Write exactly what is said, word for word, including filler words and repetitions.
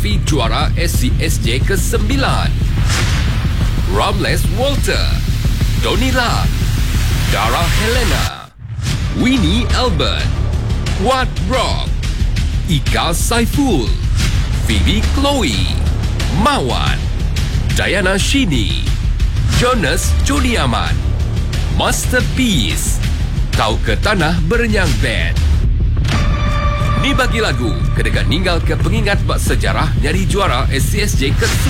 Raffi juara S C S J ke sembilan. Ramles Walter, Donny Lam, Dara Helena, Winnie Albert, Wat Rock, Ika Saiful, Phoebe Chloe, Mawan, Diana Shini, Jonas Jodiaman, Masterpiece, Kau ke Tanah Berenyang Band. Ni bagi lagu, kedekat ninggal ke pengingat bak sejarah nyari juara S C S J ke